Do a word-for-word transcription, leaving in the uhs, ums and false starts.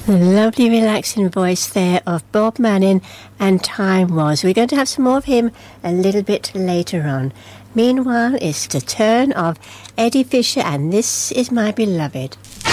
The lovely relaxing voice there of Bob Manning and Time Was. We're going to have some more of him a little bit later on. Meanwhile, it's the turn of Eddie Fisher and This Is My Beloved.